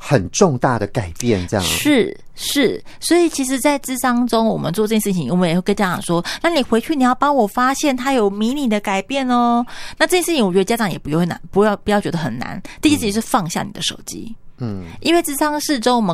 很重大的改变，这样是，所以其实在咨商中我们做这件事情，我们也会跟家长说，那你回去你要帮我发现他有迷你的改变哦。那这件事情我觉得家长也不要觉得很难。第一件事情是放下你的手机，因为咨商室中我们